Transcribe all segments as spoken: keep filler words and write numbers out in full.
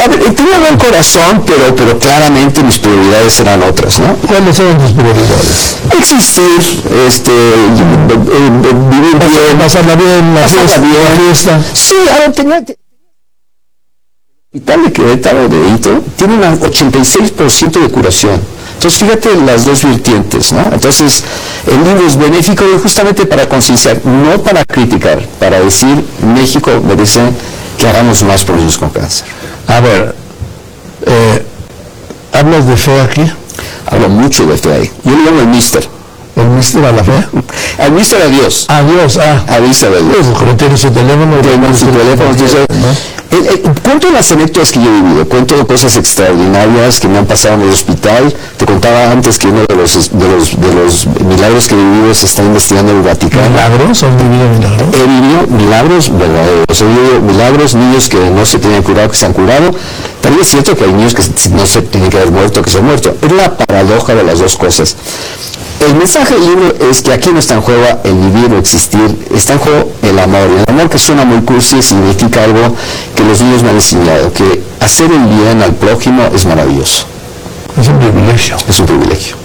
a ver, tenía buen corazón, pero, pero claramente mis prioridades eran otras, ¿no? ¿Cuáles eran tus prioridades? Existir, este, vivir bien, pasarla bien, la fiesta, la fiesta. Sí, a ver, tenía... El hospital de Querétaro de Hito tiene un ochenta y seis por ciento de curación. Entonces, fíjate las dos vertientes, ¿no? Entonces, el libro es benéfico justamente para concienciar, no para criticar, para decir, México merece que hagamos más por niños con cáncer. A ver, eh, ¿hablas de fe aquí? Hablo mucho de fe ahí. Yo le llamo el mister. ¿El mister a la fe? Al mister a Dios. A Dios, ah. A Dios, a Dios. Pues, tiene su teléfono. Tiene su teléfono. ¿No? El, el, cuento las anécdotas que yo he vivido, cuento cosas extraordinarias que me han pasado en el hospital. Te contaba antes que uno de los, de los, de los milagros que he vivido se está investigando en el Vaticano. ¿Milagros? ¿Has vivido milagros? He vivido milagros verdaderos. He vivido milagros, niños que no se tenían curado, que se han curado. También es cierto que hay niños que no se tienen que haber muerto, que se han muerto. Es la paradoja de las dos cosas. El mensaje del libro es que aquí no está en juego el vivir o existir, está en juego el amor. Y el amor, que suena muy cursi, significa algo que los niños me han enseñado, que hacer el bien al prójimo es maravilloso. Es un privilegio. Es un privilegio.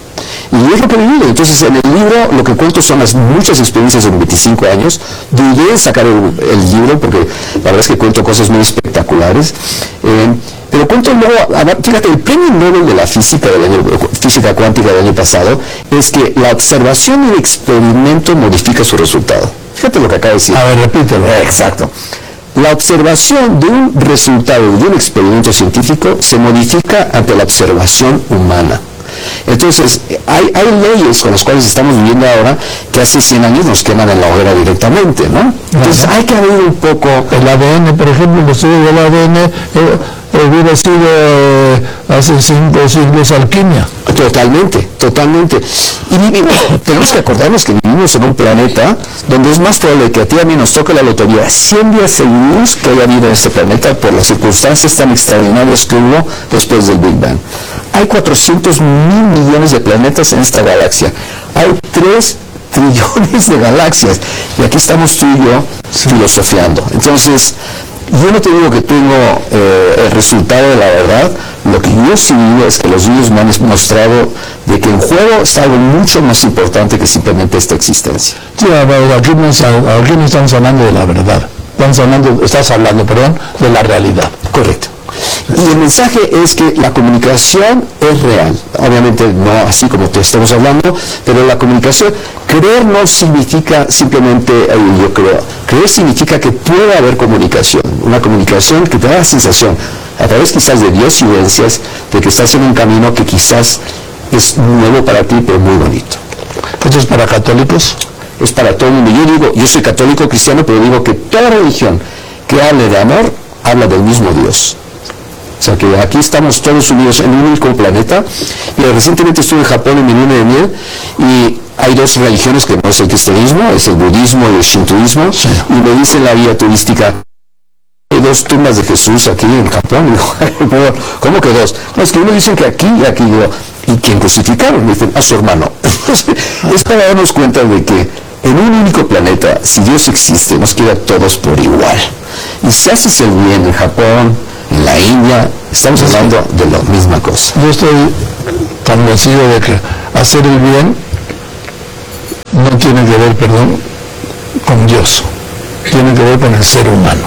Y es lo que he vivido. Entonces, en el libro lo que cuento son las muchas experiencias de veinticinco años. Dudé en sacar el, el libro porque la verdad es que cuento cosas muy espectaculares. Eh, Pero cuento luego, fíjate, el premio Nobel de la física del año, física cuántica del año pasado es que la observación del experimento modifica su resultado. Fíjate lo que acaba de decir. A ver, repítelo. Exacto. La observación de un resultado de un experimento científico se modifica ante la observación humana. Entonces, hay, hay leyes con las cuales estamos viviendo ahora que hace cien años nos queman en la hoguera directamente, ¿no? Entonces, hay que abrir un poco... El A D N, por ejemplo, el estudio del A D N eh, hubiera sido eh, hace cinco siglos alquimia. Totalmente, totalmente. Y vivimos, tenemos que acordarnos que vivimos en un planeta donde es más probable que a ti y a mí nos toque la lotería cien días seguidos que haya vida en este planeta por las circunstancias tan extraordinarias que hubo después del Big Bang. Hay cuatrocientos mil millones de planetas en esta galaxia. Hay tres trillones de galaxias. Y aquí estamos tú y yo sí. filosofiando. Entonces, yo no te digo que tengo eh, el resultado de la verdad. Lo que yo sí digo es que los niños me han mostrado de que en juego está algo mucho más importante que simplemente esta existencia. Sí, aquí no, aquí no estamos hablando de la verdad. Estamos hablando, estás hablando, perdón, de la realidad. Correcto. Y el mensaje es que la comunicación es real. Obviamente no así como te estamos hablando, pero la comunicación, creer no significa simplemente, eh, yo creo, creer significa que puede haber comunicación. Una comunicación que te da la sensación, a través quizás de Dios y vivencias, de que estás en un camino que quizás es nuevo para ti, pero muy bonito. ¿Esto es para católicos? Es para todo el mundo. Yo digo, yo soy católico cristiano, pero digo que toda religión que hable de amor, habla del mismo Dios. O sea que aquí estamos todos unidos en un único planeta. Y recientemente estuve en Japón en mi luna de miel y hay dos religiones que no es el cristianismo, es el budismo y el shintoísmo. Sí. Y me dice la guía turística, hay dos tumbas de Jesús aquí en Japón. Y digo, ¿cómo que dos? No, es que uno dicen que aquí y aquí. Digo, ¿y quién crucificaron? Me dicen, a su hermano. Es para darnos cuenta de que en un único planeta, si Dios existe, nos quiere a todos por igual. Y si haces el bien en Japón, en la India, estamos hablando de la misma cosa. Yo estoy convencido de que hacer el bien no tiene que ver, perdón, con Dios, tiene que ver con el ser humano.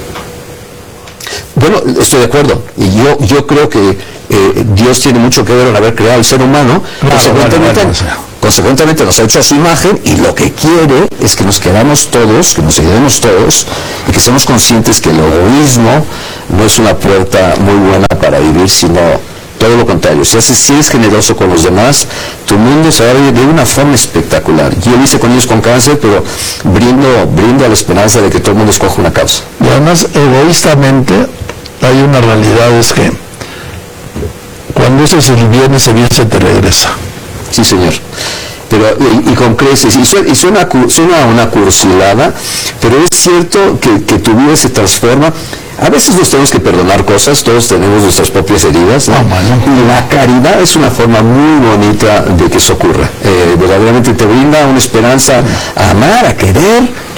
Bueno, estoy de acuerdo. Y yo, yo creo que eh, Dios tiene mucho que ver en haber creado el ser humano. Claro, consecuentemente, bueno, bueno, bueno. consecuentemente nos ha hecho a su imagen y lo que quiere es que nos queramos todos, que nos ayudemos todos y que seamos conscientes que el egoísmo no es una puerta muy buena para vivir, sino todo lo contrario. Si, haces, si eres generoso con los demás, tu mundo se va a vivir de una forma espectacular. Yo lo hice con ellos con cáncer, pero brindo, brindo a la esperanza de que todo el mundo escoja una causa. Y además, egoístamente, hay una realidad, es que cuando haces el bien, ese bien se te regresa. Sí, señor. Pero, y, y con creces, y suena, y suena, suena una cursilada, pero es cierto que, que tu vida se transforma. A veces nos tenemos que perdonar cosas, todos tenemos nuestras propias heridas, ¿no? Oh, bueno. Y la caridad es una forma muy bonita de que eso ocurra. Eh, verdaderamente te brinda una esperanza a amar, a querer,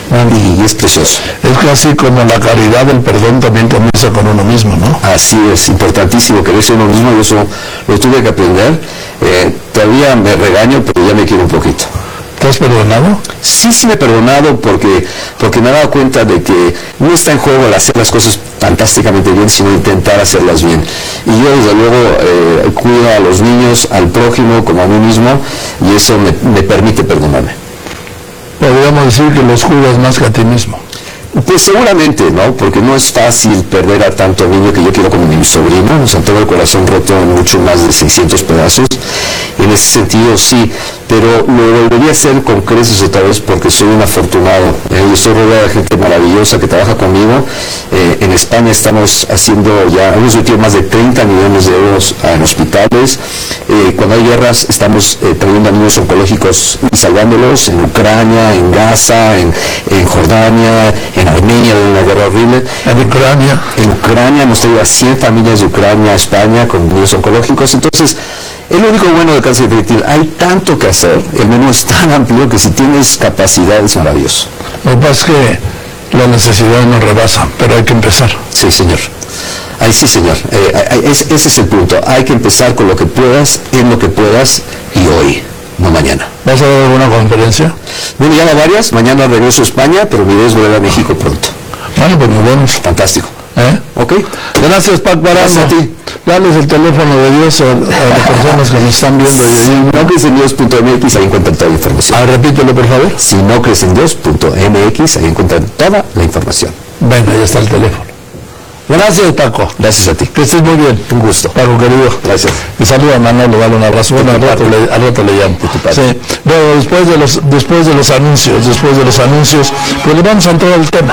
y, y es precioso. Es casi como la caridad, el perdón también comienza con uno mismo, ¿no? Así es, importantísimo quererse uno mismo, y eso lo tuve que aprender. Eh, todavía me regaño, pero ya me quiero un poquito. ¿Te has perdonado? Sí, sí me he perdonado porque, porque me he dado cuenta de que no está en juego el hacer las cosas fantásticamente bien, sino intentar hacerlas bien. Y yo, desde luego, eh, cuido a los niños, al prójimo, como a mí mismo, y eso me, me permite perdonarme. Podríamos decir que los cuidas más que a ti mismo. Pues seguramente, ¿no? Porque no es fácil perder a tanto niño que yo quiero como mi sobrino. O sea, tengo el corazón roto en mucho más de seiscientos pedazos. En ese sentido, sí. Pero lo volvería a hacer con creces otra vez porque soy un afortunado. Eh, yo estoy rodeado de gente maravillosa que trabaja conmigo. Eh, en España estamos haciendo ya, hemos metido más de treinta millones de euros en hospitales. Eh, cuando hay guerras, estamos eh, trayendo a niños oncológicos y salvándolos en Ucrania, en Gaza, en, en Jordania, en Armenia, en una guerra horrible. En Ucrania. En Ucrania hemos traído a cien familias de Ucrania a España con niños oncológicos. Entonces, es lo único bueno del cáncer infantil. Hay tanto que hacer, el menú es tan amplio que si tienes capacidad es maravilloso. Lo que pasa es que la necesidad nos rebasa, pero hay que empezar. Sí, señor. Ahí sí, señor. Eh, es, ese es el punto. Hay que empezar con lo que puedas, en lo que puedas y hoy, no mañana. ¿Vas a dar alguna conferencia? Bueno, ya va varias. Mañana regreso a España, pero mi idea es volver a México pronto. Bueno, pues nos vemos. Fantástico. ¿Eh? Ok. Gracias, Pac Barano. Gracias a ti. Dales el teléfono de Dios a, a las personas que nos están viendo. Si no crees en Dios punto M X, ahí encuentran toda la información. Ah, repítelo, por favor. Si no crees en Dios punto M X, ahí encuentran toda la información. Venga, ahí está el teléfono. Gracias, Paco. Gracias a ti. Que estés muy bien. Un gusto. Paco, querido. Gracias. Y saluda a Manolo, dale un abrazo. Bueno, al rato, le, al rato le llamo. Sí. Bueno, después de los, después de los anuncios, después de los anuncios, pues le vamos a entrar al tema.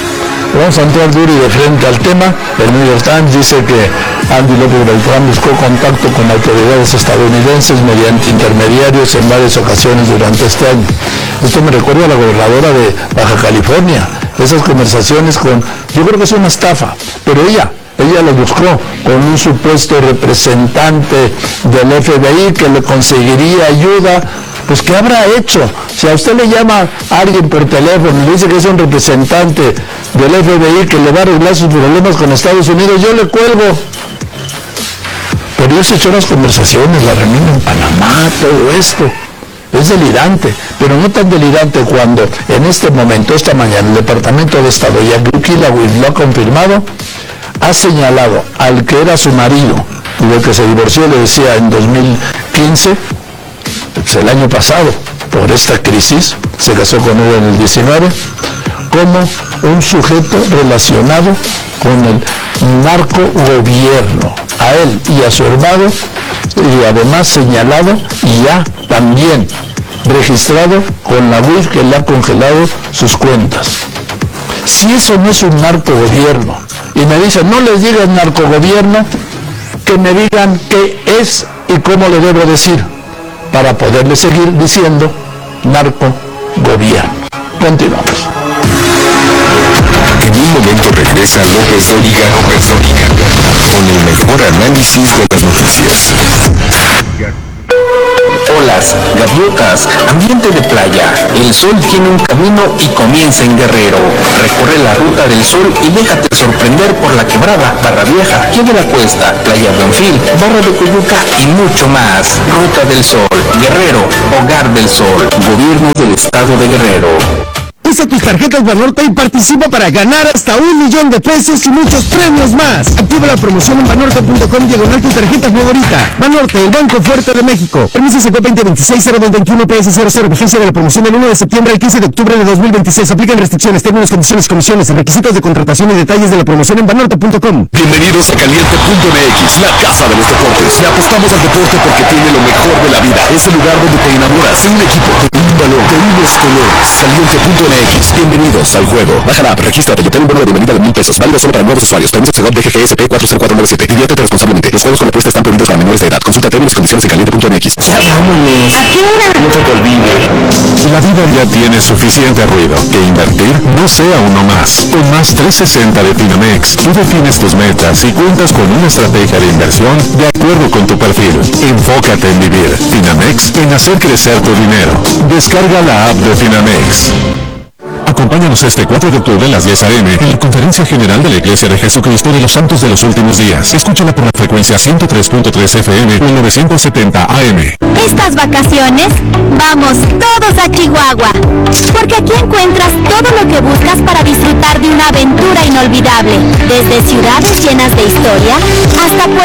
Vamos a entrar duro y de frente al tema. El New York Times dice que Andy López Beltrán buscó contacto con autoridades estadounidenses mediante intermediarios en varias ocasiones durante este año. Esto me recuerda a la gobernadora de Baja California. Esas conversaciones con, yo creo que es una estafa, pero ella, ella lo buscó con un supuesto representante del F B I que le conseguiría ayuda. Pues ¿qué habrá hecho? Si a usted le llama a alguien por teléfono y le dice que es un representante del F B I que le va a arreglar sus problemas con Estados Unidos, yo le cuelgo. Pero ellos echó las conversaciones, la reunión en Panamá, todo esto. Es delirante, pero no tan delirante cuando en este momento, esta mañana, el Departamento de Estado, y aquí la U I F lo ha confirmado, ha señalado al que era su marido, del que se divorció, le decía en dos mil quince, pues el año pasado, por esta crisis, se casó con él en el diecinueve, como un sujeto relacionado con el narcogobierno, a él y a su hermano, y además señalado y ya también registrado con la U I F que le ha congelado sus cuentas. Si eso no es un narcogobierno, y me dicen, no les digan narcogobierno, que me digan qué es y cómo le debo decir, para poderle seguir diciendo narcogobierno. Continuamos. En un momento regresa López Dóriga, López Dóriga, con el mejor análisis de las noticias. Olas, gaviotas, ambiente de playa. El sol tiene un camino y comienza en Guerrero. Recorre la ruta del sol y déjate sorprender por la Quebrada, Barra Vieja, Pie de la Cuesta, Playa Bonfil, Barra de Coyuca y mucho más. Ruta del Sol, Guerrero, Hogar del Sol, Gobierno del Estado de Guerrero. Usa tus tarjetas Banorte y participa para ganar hasta un millón de pesos y muchos premios más. Activa la promoción en banorte punto com diagonal tu tarjeta favorita. Banorte, el Banco Fuerte de México. Permiso C P veinte veintiséis cero veintiuno P S cero cero. Vigencia de la promoción del uno de septiembre al quince de octubre de dos mil veintiséis. Aplican restricciones, términos, condiciones, comisiones, requisitos de contratación y detalles de la promoción en banorte punto com. Bienvenidos a Caliente punto M X, la casa de los deportes. Le apostamos al deporte porque tiene lo mejor de la vida. Es el lugar donde te enamoras de un equipo, de un balón, de unos colores. Caliente punto M X. Bienvenidos al juego. Baja la app, regístrate y obtén un bono de bienvenida de mil pesos. Válido solo para nuevos usuarios. Permiso C G G S P cuatro cero cuatro nueve siete. Diviértete responsablemente. Los juegos con apuestas están prohibidos para menores de edad. Consulta términos y condiciones en caliente punto M X. Ya vámonos. ¿A qué hora? No se te olvide. La vida ya tiene suficiente ruido. Que invertir no sea uno más. Con Más trescientos sesenta de Finamex, tú defines tus metas y cuentas con una estrategia de inversión de acuerdo con tu perfil. Enfócate en vivir. Finamex, en hacer crecer tu dinero. Descarga la app de Finamex. Acompáñanos este cuatro de octubre a las diez a eme en la Conferencia General de la Iglesia de Jesucristo de los Santos de los Últimos Días. Escúchala por la frecuencia ciento tres punto tres efe eme o novecientos setenta a eme. Estas vacaciones, vamos todos a Chihuahua, porque aquí encuentras todo lo que buscas para disfrutar de una aventura inolvidable, desde ciudades llenas de historia hasta